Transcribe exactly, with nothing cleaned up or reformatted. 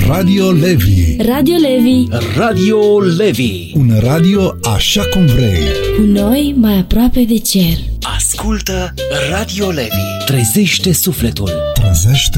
Radio Levi. Radio Levi. Radio Levi. Un radio așa cum vrei. Cu noi mai aproape de cer. Ascultă Radio Levi. Trezește sufletul. Trezește